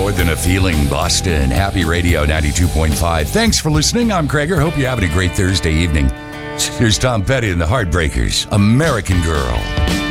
More Than a Feeling, Boston. Happy Radio 92.5. Thanks for listening. I'm Krager. Hope you're having a great Thursday evening. Here's Tom Petty and the Heartbreakers, American Girl.